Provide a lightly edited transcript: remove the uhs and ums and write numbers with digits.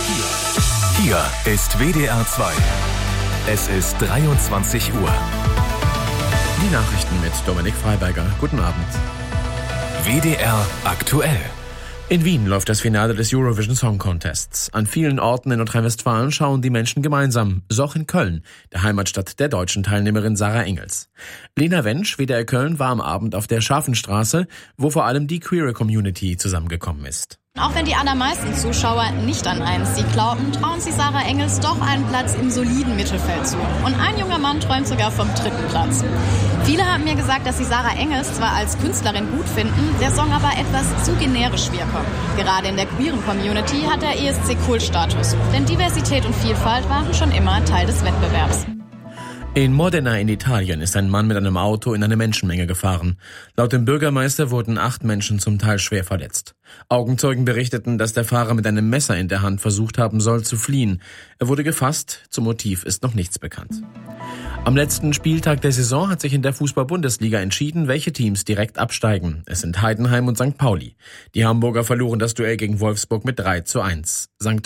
Hier ist WDR 2. Es ist 23 Uhr. Die Nachrichten mit Dominik Freiberger. Guten Abend. WDR aktuell. In Wien läuft das Finale des Eurovision Song Contests. An vielen Orten in Nordrhein-Westfalen schauen die Menschen gemeinsam, so auch in Köln, der Heimatstadt der deutschen Teilnehmerin Sarah Engels. Lena Wensch, WDR Köln, war am Abend auf der Scharfenstraße, wo vor allem die queere Community zusammengekommen ist. Auch wenn die allermeisten Zuschauer nicht an einen Sieg glauben, trauen sich Sarah Engels doch einen Platz im soliden Mittelfeld zu. Und ein junger Mann träumt sogar vom 3. Platz. Viele haben mir gesagt, dass sie Sarah Engels zwar als Künstlerin gut finden, der Song aber etwas zu generisch wirke. Gerade in der queeren Community hat der ESC Kultstatus. Denn Diversität und Vielfalt waren schon immer Teil des Wettbewerbs. In Modena in Italien ist ein Mann mit einem Auto in eine Menschenmenge gefahren. Laut dem Bürgermeister wurden 8 Menschen zum Teil schwer verletzt. Augenzeugen berichteten, dass der Fahrer mit einem Messer in der Hand versucht haben soll zu fliehen. Er wurde gefasst, zum Motiv ist noch nichts bekannt. Am letzten Spieltag der Saison hat sich in der Fußball-Bundesliga entschieden, welche Teams direkt absteigen. Es sind Heidenheim und St. Pauli. Die Hamburger verloren das Duell gegen Wolfsburg mit 3:1. St.